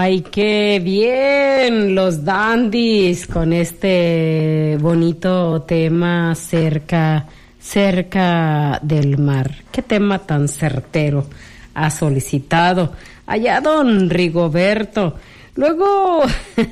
Ay, qué bien, los dandies con este bonito tema cerca del mar. Qué tema tan certero ha solicitado allá don Rigoberto. Luego,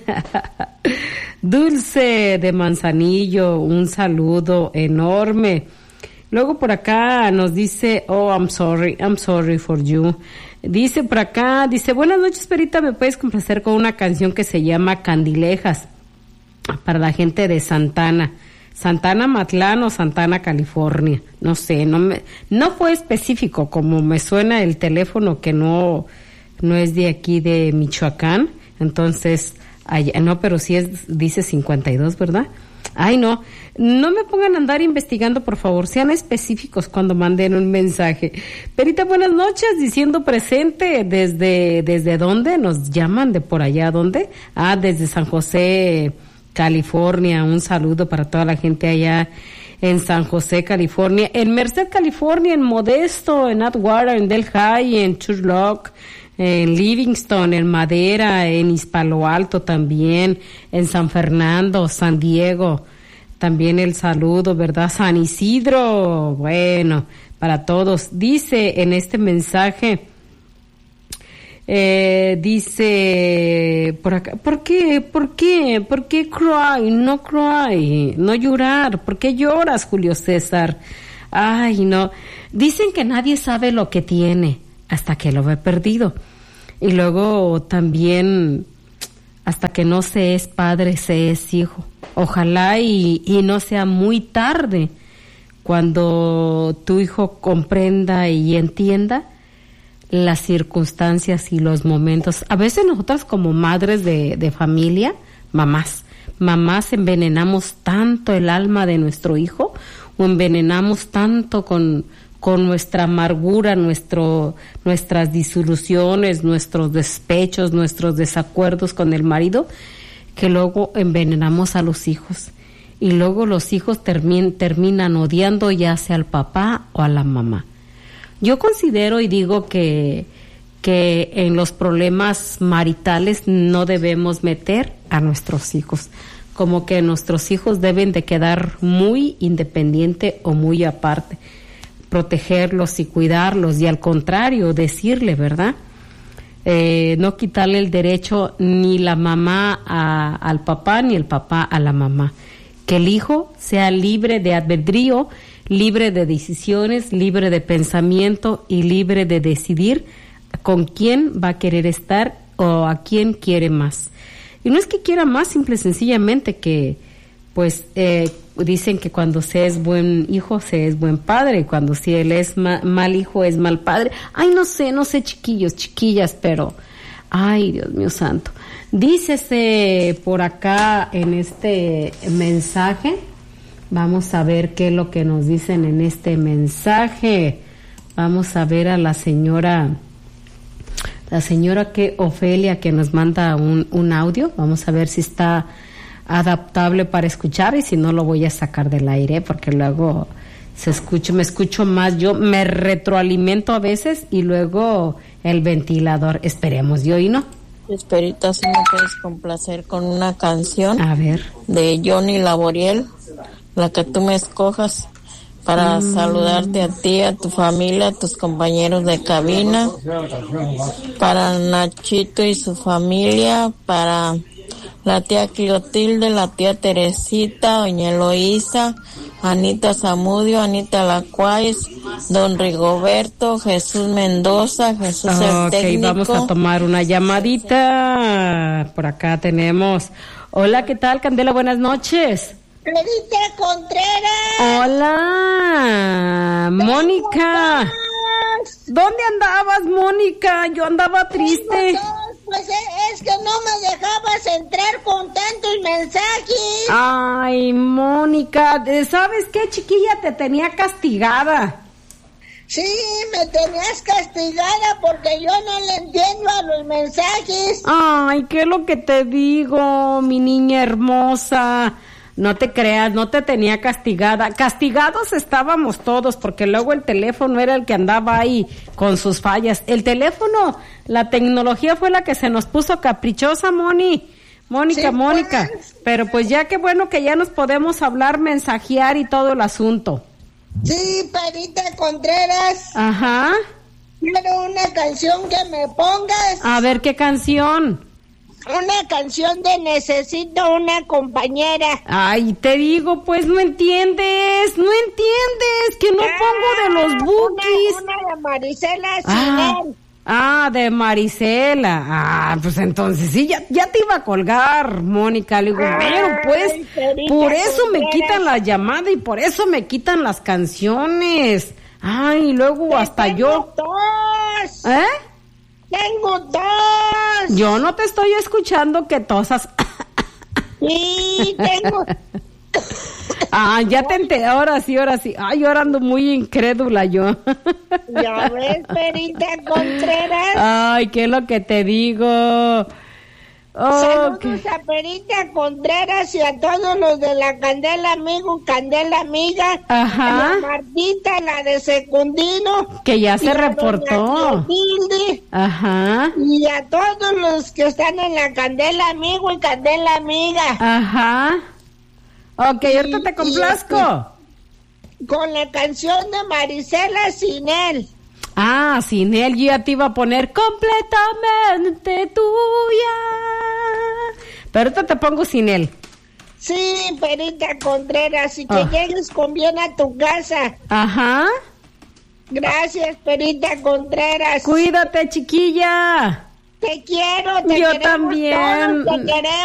Dulce de Manzanillo, un saludo enorme. Luego por acá nos dice, oh, I'm sorry for you. Dice por acá, dice, buenas noches, Perita, ¿me puedes complacer con una canción que se llama Candilejas? Para la gente de Santana Matlán o Santana, California. No sé, no fue específico, como me suena el teléfono que no es de aquí de Michoacán. Entonces, no, pero sí dice 52, ¿verdad? Ay, no me pongan a andar investigando, por favor, sean específicos cuando manden un mensaje. Perita, buenas noches, diciendo presente, ¿desde dónde nos llaman? ¿De por allá dónde? Desde San José, California. Un saludo para toda la gente allá en San José, California, en Merced, California, en Modesto, en Atwater, en Delhi, en Turlock, en Livingston, en Madera, en Palo Alto también, en San Fernando, San Diego, también el saludo, ¿verdad? San Isidro, bueno, para todos. Dice en este mensaje, dice por acá, ¿por qué cry? No cry, no llorar. ¿Por qué lloras, Julio César? Ay, no. Dicen que nadie sabe lo que tiene hasta que lo ve perdido. Y luego también, hasta que no se es padre, se es hijo. Ojalá y no sea muy tarde cuando tu hijo comprenda y entienda las circunstancias y los momentos. A veces nosotras como madres de familia, mamás envenenamos tanto el alma de nuestro hijo, o envenenamos tanto con nuestra amargura, nuestras disoluciones, nuestros despechos, nuestros desacuerdos con el marido, que luego envenenamos a los hijos. Y luego los hijos terminan odiando ya sea al papá o a la mamá. Yo considero y digo que en los problemas maritales no debemos meter a nuestros hijos. Como que nuestros hijos deben de quedar muy independiente o muy aparte. Protegerlos y cuidarlos y al contrario decirle, ¿verdad? No quitarle el derecho ni la mamá al papá ni el papá a la mamá. Que el hijo sea libre de albedrío, libre de decisiones, libre de pensamiento y libre de decidir con quién va a querer estar o a quién quiere más. Y no es que quiera más, simple y sencillamente que pues dicen que cuando se es buen hijo, se es buen padre, y cuando si él es mal hijo, es mal padre. Ay, no sé, chiquillos, chiquillas, pero, ay, Dios mío santo. Dícese por acá en este mensaje, vamos a ver qué es lo que nos dicen en este mensaje. Vamos a ver a la señora que Ofelia, que nos manda un audio. Vamos a ver si está adaptable para escuchar, y si no lo voy a sacar del aire porque luego me escucho más, yo me retroalimento a veces y luego el ventilador, esperemos, yo y no. Esperita, si me puedes complacer con una canción, a ver, de Johnny Laboriel, la que tú me escojas, para saludarte a ti, a tu familia, a tus compañeros de cabina, para Nachito y su familia, para la tía Clotilde, la tía Teresita, doña Eloísa, Anita Zamudio, Anita Lacuáez, don Rigoberto, Jesús Mendoza, Jesús el técnico. Ok, vamos a tomar una llamadita. Por acá tenemos. Hola, ¿qué tal, Candela? Buenas noches. Perita Contreras. Hola, Mónica. ¿Dónde andabas, Mónica? Yo andaba triste. Pues es que no me dejabas entrar con tantos mensajes. Ay, Mónica, ¿sabes qué, chiquilla? Te tenía castigada. Sí, me tenías castigada porque yo no le entiendo a los mensajes. Ay, ¿qué es lo que te digo, mi niña hermosa? No te creas, no te tenía castigada. Castigados estábamos todos, porque luego el teléfono era el que andaba ahí con sus fallas. El teléfono, la tecnología fue la que se nos puso caprichosa, Mónica, Sí, Mónica. pues. Pero pues ya qué bueno que ya nos podemos hablar, mensajear y todo el asunto. Sí, Perita Contreras, Ajá. quiero una canción que me pongas. A ver, ¿qué canción? Una canción de Necesito una compañera. Ay, te digo, pues no entiendes, que no pongo de los Bukis. Una de Marisela Sinel. De Marisela. Pues entonces sí, ya te iba a colgar, Mónica. Le digo, pero pues, Perita por eso me Contreras. quitan la llamada y por eso me quitan las canciones. Ay, luego hasta Tengo yo. tos. ¿Eh? Tengo tos. Yo no te estoy escuchando que tosas. Sí, tengo. Ya te enteré, ahora sí. Ay, ahora ando muy incrédula yo. Ya ves, Perita Contreras. Ay, ¿qué es lo que te digo? Saludos a Perita Contreras y a todos los de la Candela Amigo, Candela Amiga. Ajá. A Martita, la de Secundino. Que ya y se a doña reportó. Clotilde, Ajá. y a todos los que están en la Candela Amigo y Candela Amiga. Ajá. Ok, ahorita te complazco. Con la canción de Marisela Sinel. Sin él yo ya te iba a poner completamente tuya. Pero ahorita te pongo sin él. Sí, Perita Contreras, y que llegues con bien a tu casa. Ajá. Gracias, Perita Contreras. Cuídate, chiquilla. Te quiero, te Yo queremos también. todos, te queremos.